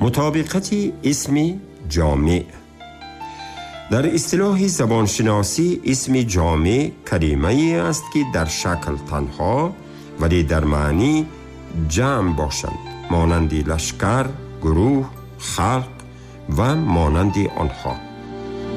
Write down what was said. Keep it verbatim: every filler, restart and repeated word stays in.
مطابقت اسم جامع. در اصطلاح زبانشناسی اسم جامع کلمه‌ای است که در شکل تنها ولی در معنی جمع باشند، مانند لشکر، گروه، خلق و مانند آنها.